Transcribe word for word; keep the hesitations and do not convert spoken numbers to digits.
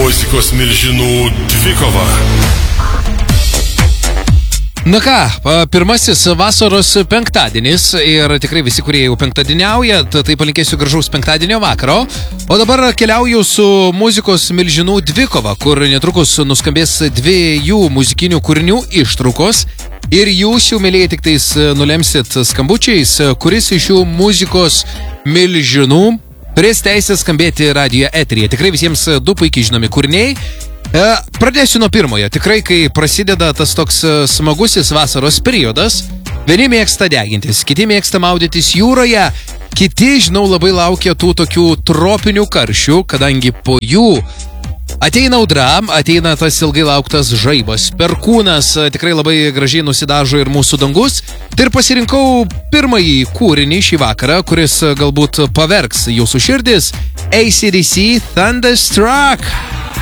Muzikos milžinų dvikova. Na ką, pirmasis vasaros penktadienis ir tikrai visi, kurie jau penktadieniauja, tai palinkėsiu gražaus penktadienio vakaro. O dabar keliauju su muzikos milžinų dvikova, kur netrukus nuskambės dviejų muzikinių kūrinių ištraukos. Ir jūs jau, mėlyje, tik tais nulemsit skambučiais, kuris iš šių muzikos milžinų turės teisę skambėti radijo eteryje. Tikrai visiems du puikiai žinomi kūriniai. Pradėsiu nuo pirmojo. Tikrai, kai prasideda tas toks smagusis vasaros periodas, vieni mėgsta degintis, kiti mėgsta maudytis jūroje, kiti, žinau, labai laukia tų tokių tropinių karščių, kadangi po jų ateina audra, ateina tas ilgai lauktas žaibas. Perkūnas tikrai labai gražiai nusidažo ir mūsų dangus. Tai ir pasirinkau pirmąjį kūrinį šį vakarą, kuris galbūt pavergs jūsų širdis. A C D C Thunderstruck.